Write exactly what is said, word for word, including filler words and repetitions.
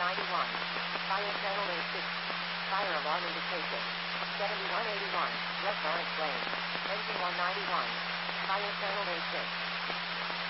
ninety-one. Fire channel A six. Fire alarm indication. seventy-one eighty-one. Red orange flame. Engine one ninety-one. Fire channel A six.